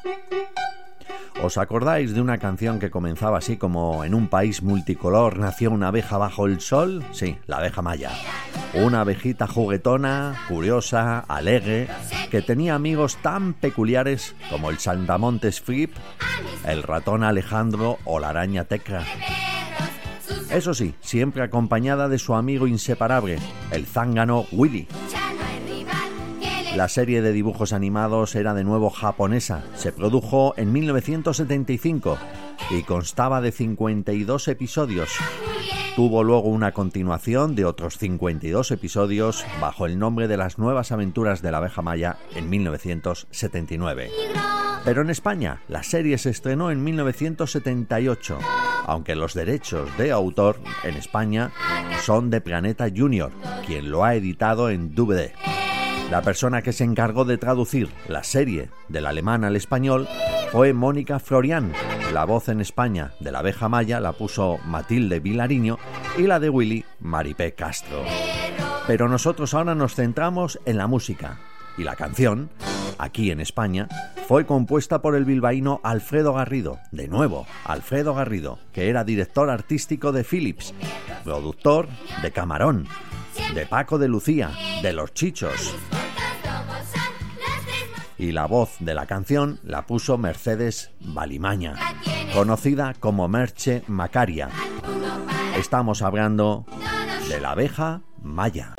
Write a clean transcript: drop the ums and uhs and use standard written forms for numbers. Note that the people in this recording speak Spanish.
¿Os acordáis de una canción que comenzaba así como: en un país multicolor nació una abeja bajo el sol? Sí, la abeja maya. Una abejita juguetona, curiosa, alegre, que tenía amigos tan peculiares como el saltamontes Flip, el ratón Alejandro o la araña Tecra. Eso sí, siempre acompañada de su amigo inseparable, el zángano Willy. La serie de dibujos animados era de nuevo japonesa. Se produjo en 1975 y constaba de 52 episodios. Tuvo luego una continuación de otros 52 episodios bajo el nombre de Las nuevas aventuras de la abeja maya en 1979. Pero en España la serie se estrenó en 1978, aunque los derechos de autor en España son de Planeta Junior, quien lo ha editado en DVD. La persona que se encargó de traducir la serie del alemán al español fue Mónica Florian. La voz en España de la abeja maya la puso Matilde Vilariño y la de Willy, Maripé Castro. Pero nosotros ahora nos centramos en la música, y la canción, aquí en España, fue compuesta por el bilbaíno Alfredo Garrido. De nuevo, Alfredo Garrido, que era director artístico de Philips, productor de Camarón, de Paco de Lucía, de Los Chichos. Y la voz de la canción la puso Mercedes Valimaña, conocida como Merche Macaria. Estamos hablando de la abeja maya.